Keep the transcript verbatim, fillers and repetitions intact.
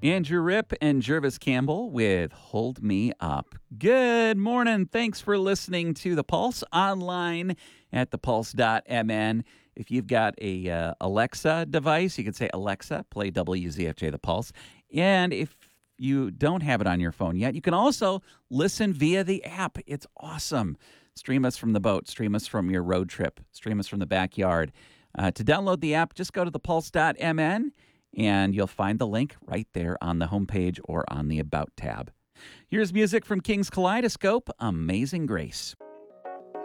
Andrew Rip and Jervis Campbell with Hold Me Up. Good morning. Thanks for listening to The Pulse online at the pulse dot m n. If you've got a uh, Alexa device, you can say, Alexa, play W Z F J The Pulse. And if you don't have it on your phone yet, you can also listen via the app. It's awesome. Stream us from the boat. Stream us from your road trip. Stream us from the backyard. Uh, to download the app, just go to the pulse dot m n. And you'll find the link right there on the homepage or on the About tab. Here's music from King's Kaleidoscope, Amazing Grace.